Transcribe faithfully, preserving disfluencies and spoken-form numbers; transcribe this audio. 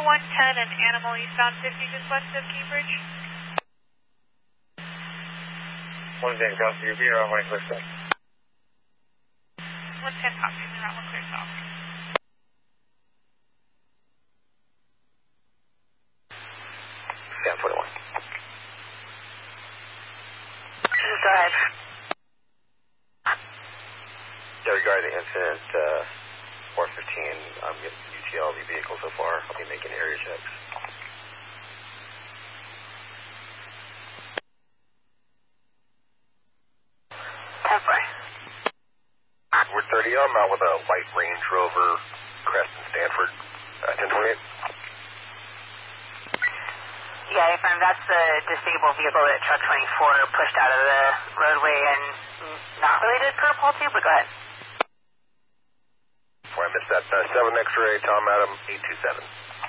one ten and Animal eastbound fifty just west of Cambridge. one ten, copy. You'll be around my clear south. one ten, copy. You're around one clear south. ten forty-one. Go ahead. Yeah, regarding the incident, uh, four fifteen, I'm getting U T L the vehicle so far. I'll be making area checks. ten four. We're thirty, I'm out with a white Range Rover, Creston Stanford, uh, ten twenty-eight. Yeah, I found that's the disabled vehicle that truck twenty-four pushed out of the roadway and not related to Purple too, but go ahead. Before I missed that, uh, seven X-ray, Tom Adam, eight two seven.